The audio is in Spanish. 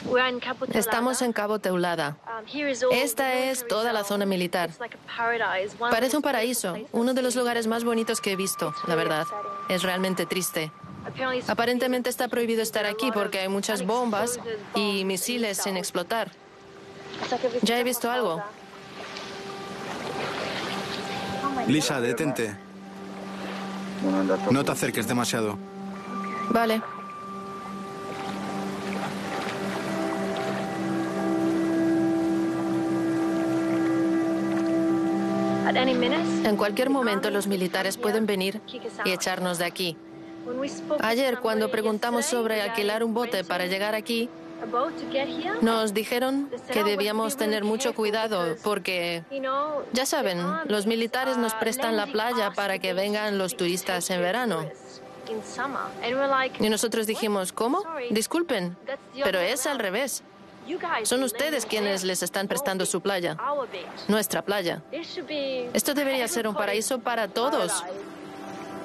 Estamos en Cabo Teulada. Esta es toda la zona militar. Parece un paraíso, uno de los lugares más bonitos que he visto, la verdad. Es realmente triste. Aparentemente está prohibido estar aquí porque hay muchas bombas y misiles sin explotar. Ya he visto algo. Lisa, detente. No te acerques demasiado. Vale. En cualquier momento los militares pueden venir y echarnos de aquí. Ayer, cuando preguntamos sobre alquilar un bote para llegar aquí, nos dijeron que debíamos tener mucho cuidado porque, ya saben, los militares nos prestan la playa para que vengan los turistas en verano. Y nosotros dijimos, ¿cómo? Disculpen, pero es al revés. Son ustedes quienes les están prestando su playa, nuestra playa. Esto debería ser un paraíso para todos.